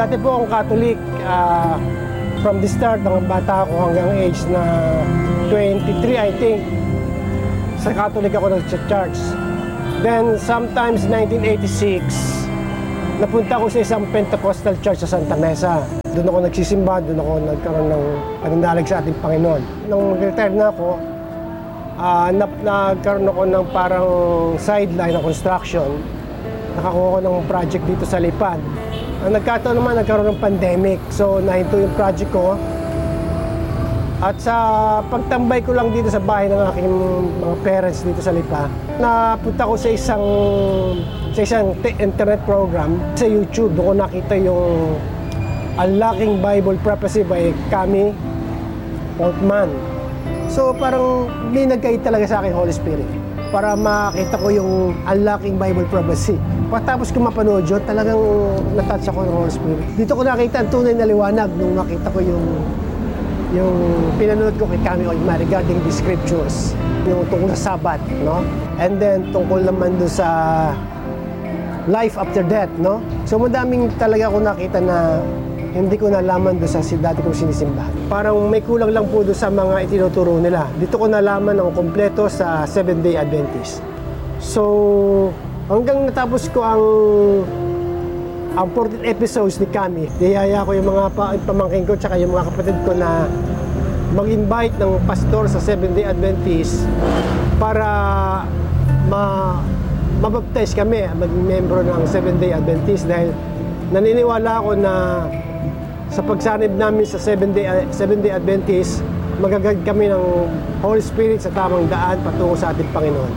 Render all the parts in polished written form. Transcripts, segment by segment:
Dati po akong Catholic. From the start, ng bata ako hanggang age na 23, I think. Sa Catholic ako nag-church. Then, sometimes 1986, napunta ako sa isang Pentecostal church sa Santa Mesa. Doon ako nagsisimba, doon ako nagkaroon ng pananalig sa ating Panginoon. Nung retire na ako, nagkaroon ako ng parang sideline ng construction. Nakakuha ko ng project dito sa Lipad. Ang nagkataon naman, nagkaroon ng pandemic. So, nahinto yung project ko. At sa pagtambay ko lang dito sa bahay ng aking mga parents dito sa Lipa, napunta ko sa isang internet program sa YouTube. Doon ko nakita yung Unlocking Bible Prophecy by Kami Portman. So, parang may nagkait talaga sa akin Holy Spirit para makita ko yung Unlocking Bible Prophecy. Pagkatapos ko mapanood yun, talagang natouch ako ng Holy Spirit. Dito ko nakita ang tunay na liwanag nung makita ko yung pinanood ko kay Kami Oigma regarding the scriptures, yung tungkol sa Sabbath, no? And then tungkol naman doon sa life after death, no? So madaming talaga ako nakita na hindi ko nalaman doon sa dati kong sinisimbahan. Parang may kulang lang po doon sa mga itinuturo nila. Dito ko nalaman ang kompleto sa Seventh-day Adventist. So hanggang natapos ko ang 14 episodes ni Kami, niyaya ko yung mga pamangkin ko tsaka yung mga kapatid ko na mag-invite ng pastor sa Seventh-day Adventist para mabaptize kami, maging membro ng Seventh-day Adventist dahil naniniwala ako na sa pagsanib namin sa Seventh-day Adventist, magagad kami ng Holy Spirit sa tamang daan patungo sa ating Panginoon.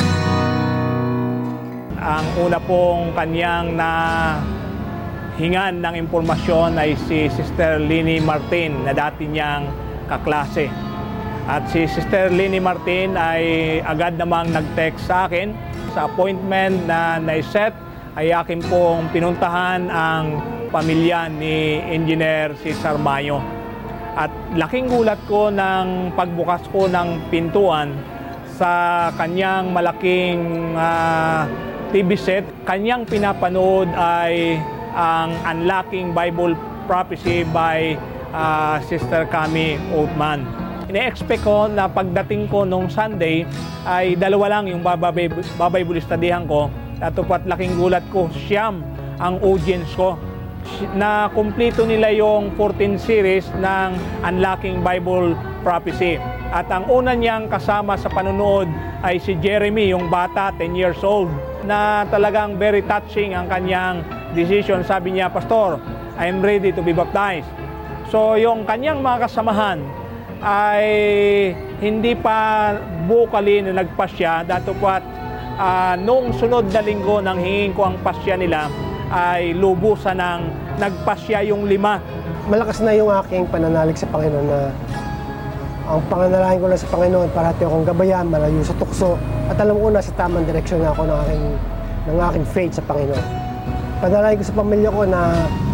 Ang una pong kanyang hingan ng impormasyon ay si Sister Lini Martin na dati niyang kaklase. At si Sister Lini Martin ay agad namang nag-text sa akin sa appointment na naiset ay akin pong pinuntahan ang pamilya ni Engineer Cesar Mayo. At laking gulat ko ng pagbukas ko ng pintuan sa kanyang malaking TV set. Kanyang pinapanood ay ang Unlocking Bible Prophecy by Sister Kami Oigma. Ine-expect ko na pagdating ko nung Sunday ay dalawa lang yung babaybulistudihan ko. At upat laking gulat ko, siyam ang audience ko. Na kumpleto nila yung 14 series ng Unlocking Bible Prophecy. At ang una niyang kasama sa panunood ay si Jeremy, yung bata, 10 years old, na talagang very touching ang kanyang decision. Sabi niya, Pastor, I am ready to be baptized. So yung kanyang mga kasamahan ay hindi pa vocally na nagpasya, datupwat noong sunod na linggo nang hingin ko ang pasya nila ay lubusan ng nagpasya yung 5. Malakas na yung aking pananalig sa Panginoon na ang panganalangin ko lang sa Panginoon, parati akong gabayan, malayo sa tukso, at alam ko na sa tamang direksyon na ako ng aking faith sa Panginoon. Panalangin ko sa pamilya ko na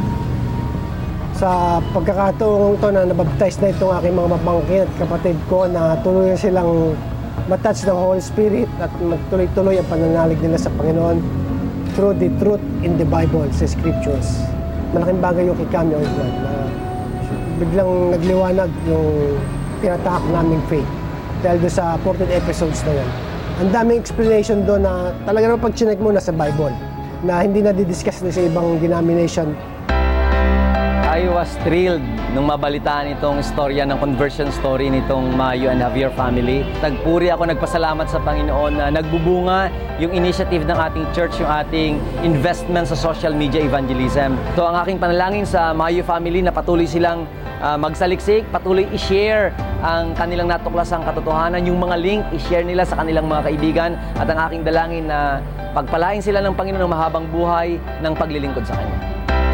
sa pagkakataong ito na nabaptize na itong aking mga mapangkin at kapatid ko na tuloy silang matouch ng Holy Spirit at magtuloy-tuloy ang pananalig nila sa Panginoon through the truth in the Bible, sa Scriptures. Malaking bagay yung kay Kami Oigma na biglang nagliwanag yung tinatahak naming faith dahil doon sa 14 episodes na yan. Ang daming explanation doon na talaga naman pag chinek mo na sa Bible na hindi na didiscuss na sa ibang denomination. I was thrilled nung mabalitaan itong istorya ng conversion story nitong Mayo and Javier family. Nagpuri ako, nagpasalamat sa Panginoon na nagbubunga yung initiative ng ating church, yung ating investment sa social media evangelism. Ito ang aking panalangin sa Mayo family na patuloy silang magsaliksik, patuloy i-share ang kanilang natuklasang katotohanan, yung mga link, i-share nila sa kanilang mga kaibigan, at ang aking dalangin na pagpalain sila ng Panginoon ng mahabang buhay ng paglilingkod sa Kanya.